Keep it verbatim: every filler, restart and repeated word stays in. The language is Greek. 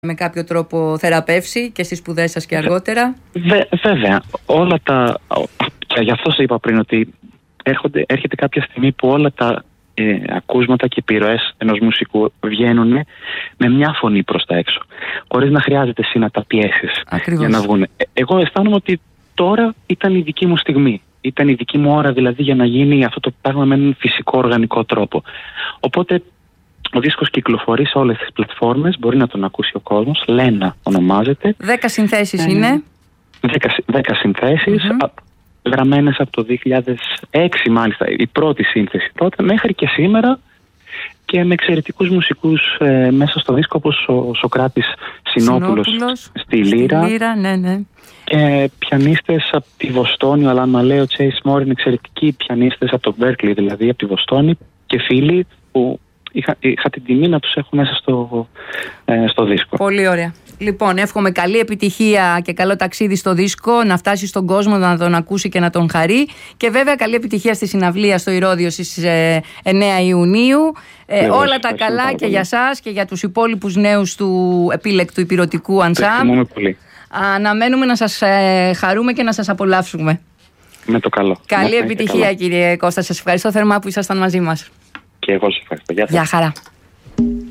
με κάποιο τρόπο θεραπεύσει και στις σπουδές σας και αργότερα. Βε, βέβαια, όλα τα. Και γι' αυτό σας είπα πριν ότι έρχονται, έρχεται κάποια στιγμή που όλα τα ε, ακούσματα και επιρροές ενός μουσικού βγαίνουν με μια φωνή προς τα έξω, χωρίς να χρειάζεται εσύ να τα πιέσεις για να βγουν. Ε, εγώ αισθάνομαι ότι τώρα ήταν η δική μου στιγμή. Ήταν η δική μου ώρα δηλαδή για να γίνει αυτό το πράγμα με έναν φυσικό οργανικό τρόπο. Οπότε ο δίσκος κυκλοφορεί σε όλες τις πλατφόρμες, μπορεί να τον ακούσει ο κόσμος. Λένα ονομάζεται. Δέκα συνθέσεις ε, είναι. Δέκα, δέκα συνθέσεις, mm-hmm. γραμμένες από το δύο χιλιάδες έξι μάλιστα, η πρώτη σύνθεση τότε, μέχρι και σήμερα, και με εξαιρετικούς μουσικούς ε, μέσα στο δίσκο, όπως ο Σοκράτης Συνόπουλος, Συνόπουλος στη Λύρα, στη Λύρα ναι, ναι. και πιανίστες από τη Βοστόνη, ο Αλάν Μαλέ, ο Τσέις Μόρ, είναι εξαιρετικοί πιανίστες από το Μπέρκλι, δηλαδή από τη Βοστόνη, και φίλοι που είχα, είχα την τιμή να τους έχω μέσα στο, ε, στο δίσκο. Πολύ ωραία. Λοιπόν, εύχομαι καλή επιτυχία και καλό ταξίδι στο δίσκο, να φτάσει στον κόσμο να τον ακούσει και να τον χαρεί, και βέβαια καλή επιτυχία στη συναυλία στο Ηρώδειο στις ε, εννέα Ιουνίου. Ε, όλα τα καλά και για σας και για τους υπόλοιπους νέους του επίλεκτου υπηρωτικού ανσάμ. Αναμένουμε να σας ε, χαρούμε και να σας απολαύσουμε. Με το καλό. Καλή επιτυχία, κύριε Κώστα. Σας ευχαριστώ θερμά που ήσασταν μαζί μας. Και εγώ σας ευχαριστώ. Γεια σας. Γεια χαρά.